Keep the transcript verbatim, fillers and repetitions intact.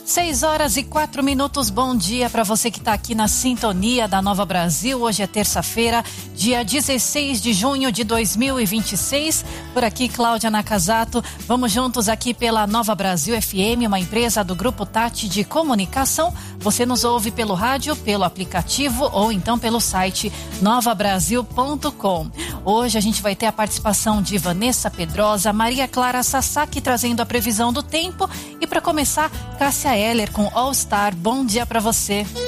Seis horas e quatro minutos, bom dia para você que está aqui na sintonia da Nova Brasil. Hoje é terça-feira, dia dezesseis de junho de dois mil e vinte e seis. Por aqui, Cláudia Nakazato. Vamos juntos aqui pela Nova Brasil F M, uma empresa do Grupo Tati de Comunicação. Você nos ouve pelo rádio, pelo aplicativo ou então pelo site nova brasil ponto com. Hoje a gente vai ter a participação de Vanessa Pedrosa, Maria Clara Sasaki trazendo a previsão do tempo e para começar, Cássia Eller com All Star. Bom dia para você.